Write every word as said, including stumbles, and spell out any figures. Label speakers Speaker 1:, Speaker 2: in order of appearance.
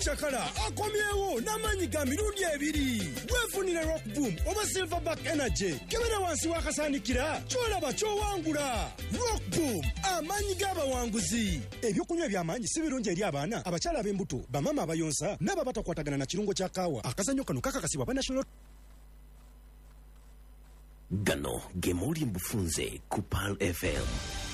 Speaker 1: Chakala akomyewo n'amanyi ga mirundi ebiri. Weefunire Rock Boom oba Silverback Energy. Kebera wansi wakasanikira kyolaba kyowangula. Rock Boom amanyi g'abawanguzi. Ebyokunywa eby'amaanyi si birungi eri abaana, abakyala ab'embuto, bamama abayonsa n'ababatakwatagana na kirungo kya kaawa. Akazannyo kano kakakasibwa ba National.
Speaker 2: Gano gemuli mbufunze ku Pearl F M.